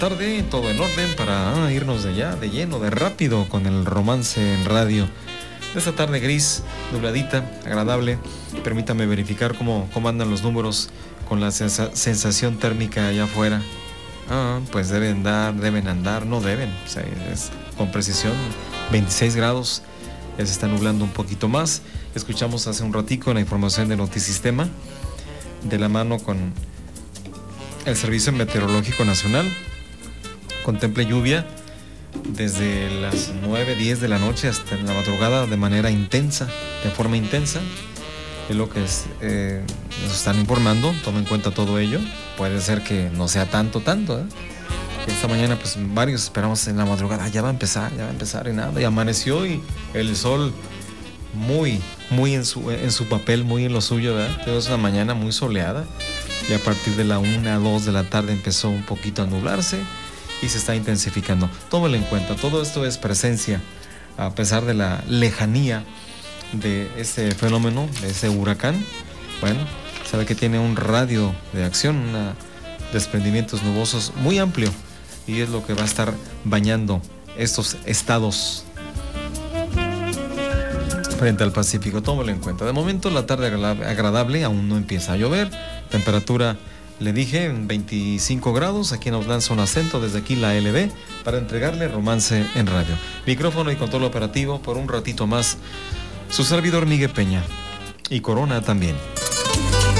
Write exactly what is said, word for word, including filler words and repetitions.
Tarde, todo en orden para ah, irnos de ya, de lleno, de rápido con el romance en radio. De esta tarde gris, nubladita, agradable. Permítame verificar cómo, cómo andan los números con la sensa- sensación térmica allá afuera. Ah, pues deben dar, deben andar, no deben, o sea, es con precisión, veintiséis grados. Ya se está nublando un poquito más. Escuchamos hace un ratico la información de Notisistema, de la mano con el Servicio Meteorológico Nacional. Contemple lluvia desde las nueve, diez de la noche hasta la madrugada de manera intensa, de forma intensa. Es lo que es, eh, nos están informando. Toma en cuenta todo ello. Puede ser que no sea tanto, tanto, ¿eh? Esta mañana, pues varios esperamos en la madrugada. Ya va a empezar, ya va a empezar y nada. Y amaneció y el sol muy, muy en su, en su papel, muy en lo suyo, ¿verdad? Es una mañana muy soleada. Y a partir de la una, dos de la tarde empezó un poquito a nublarse y se está intensificando. Tómalo en cuenta, todo esto es presencia, a pesar de la lejanía de este fenómeno, de ese huracán. Bueno, sabe que tiene un radio de acción, una desprendimientos nubosos muy amplio, y es lo que va a estar bañando estos estados frente al Pacífico. Tómalo en cuenta. De momento la tarde agradable, aún no empieza a llover. Temperatura, le dije, en veinticinco grados. Aquí nos lanza un acento desde aquí la L B para entregarle romance en radio. Micrófono y control operativo por un ratito más. Su servidor Miguel Peña. Y Corona también.